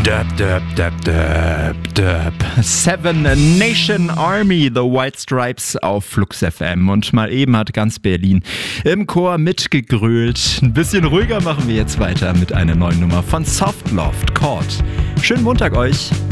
Seven Nation Army, The White Stripes auf Flux FM. Und mal eben hat ganz Berlin im Chor mitgegrölt. Ein bisschen ruhiger machen wir jetzt weiter mit einer neuen Nummer von Soft Loft Chord. Schönen Montag euch.